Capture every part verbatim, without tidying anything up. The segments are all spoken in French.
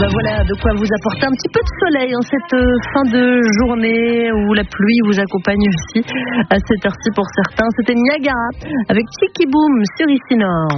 Ben voilà, de quoi vous apporter un petit peu de soleil en cette fin de journée où la pluie vous accompagne aussi à cette heure-ci pour certains. C'était Niagara avec Tiki Boom sur Ici Nord.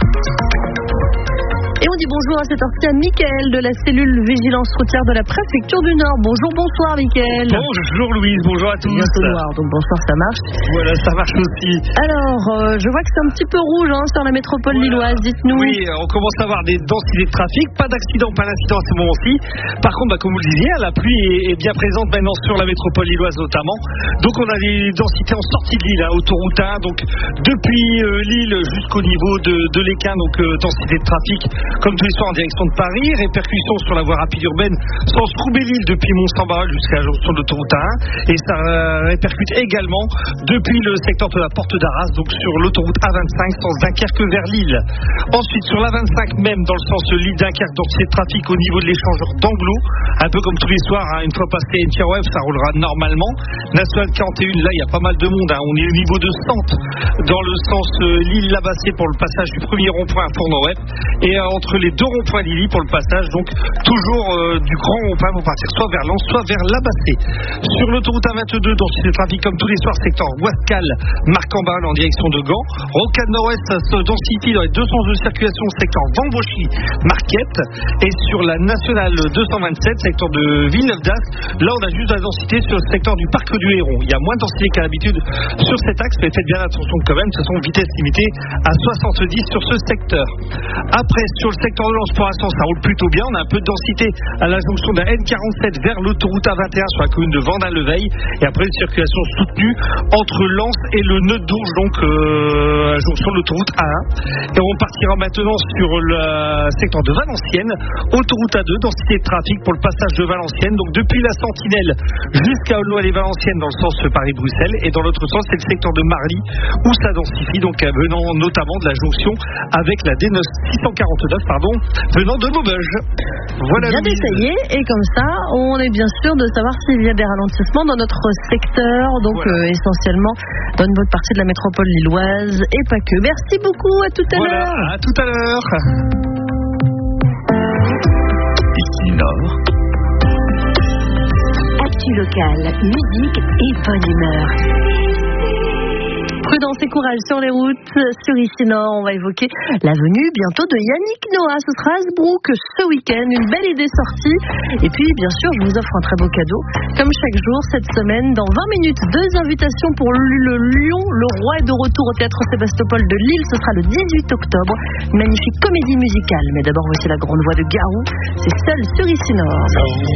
Et on dit bonjour à cette heure-ci à Mickaël de la cellule vigilance routière de la préfecture du Nord. Bonjour, bonsoir Mickaël. Bonjour Louise, bonjour à tous. Bientôt noir, donc bonsoir, ça marche. Voilà, ça marche aussi. Alors, euh, je vois que c'est un petit peu rouge hein, sur la métropole voilà. lilloise, dites-nous. Oui, on commence à avoir des densités de trafic, pas d'accident, pas d'incident à ce moment-ci. Par contre, bah, comme vous le disiez, la pluie est, est bien présente maintenant sur la métropole lilloise notamment. Donc on a des densités en sortie de Lille, hein, autoroute un, donc depuis euh, Lille jusqu'au niveau de, de l'Équin, donc euh, densité de trafic comme tous les soirs en direction de Paris, répercussions sur la voie rapide urbaine sans Roubaix-Lille depuis Mont-Saint-Barreul jusqu'à la jonction de l'autoroute un, et ça euh, répercute également depuis le secteur de la Porte d'Arras, donc sur l'autoroute A vingt-cinq sens Dunkerque vers Lille. Ensuite sur l'A vingt-cinq même dans le sens Lille-Dunkerque, densité de trafic au niveau de l'échangeur d'Anglo, un peu comme tous les soirs, hein, une fois passé N T R O F ça roulera normalement. National quarante et un, là il y a pas mal de monde, hein. On est au niveau de Sante dans le sens euh, Lille-Labassé pour le passage du premier rond-point à Fourneau-Web, et euh, entre les deux ronds-points Lily pour le passage, donc toujours euh, du grand rond-point pour partir soit vers Lens, soit vers Labassé. Sur l'autoroute A vingt-deux, densité de trafic comme tous les soirs, secteur Ouascal, Marc-en-Barœul en direction de Gand. Rocade Nord-Ouest, ça se densifie dans les deux sens de circulation, secteur Vambauchy, Marquette. Et sur la nationale deux cent vingt-sept, secteur de Villeneuve-d'Ascq, là on a juste la densité sur le secteur du parc du Héron. Il y a moins de densité qu'à l'habitude sur cet axe, mais faites bien attention quand même, ce sont vitesse limitée à soixante-dix sur ce secteur. Après, sur le secteur de Lens, pour l'instant, ça roule plutôt bien. On a un peu de densité à la jonction de la N quarante-sept vers l'autoroute A vingt et un sur la commune de Vendin-le-Veil. Et après, une circulation soutenue entre Lens et le nœud d'Ourge, donc euh, à la jonction de l'autoroute A un. Et on partira maintenant sur le secteur de Valenciennes, autoroute A deux, densité de trafic pour le passage de Valenciennes. Donc depuis la Sentinelle jusqu'à Aulnoy-les-Valenciennes dans le sens Paris-Bruxelles. Et dans l'autre sens, c'est le secteur de Marly où ça densifie, donc venant notamment de la jonction avec la D six cent quarante-neuf, pardon, venant de Maubeuge. Voilà. Bien détaillé, et comme ça, on est bien sûr de savoir s'il y a des ralentissements dans notre secteur, donc voilà. euh, essentiellement dans une bonne partie de la métropole lilloise, et pas que. Merci beaucoup, à tout à voilà, l'heure. À tout à l'heure. Ici Nord. Actu locale, musique et bonne humeur. Prudence et courage sur les routes. Sur Ici Nord, on va évoquer la venue bientôt de Yannick Noah. Ce sera à Hasbrook ce week-end. Une belle idée sortie. Et puis, bien sûr, je vous offre un très beau cadeau. Comme chaque jour, cette semaine, dans vingt minutes, deux invitations pour le Lion. Le Roi est de retour au Théâtre Sébastopol de Lille. Ce sera le dix-huit octobre. Une magnifique comédie musicale. Mais d'abord, voici la grande voix de Garou. C'est seul sur Ici Nord.